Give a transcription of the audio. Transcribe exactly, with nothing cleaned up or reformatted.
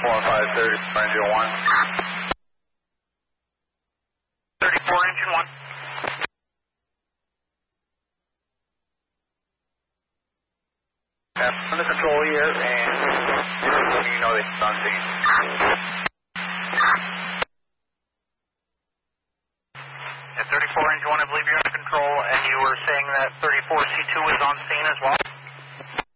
four five thirty, engine one. thirty-four, engine one. Yeah, under control here, and you know that it's on scene. At thirty-four, engine one, I believe you're under control, and you were saying that thirty-four C two is on scene as well?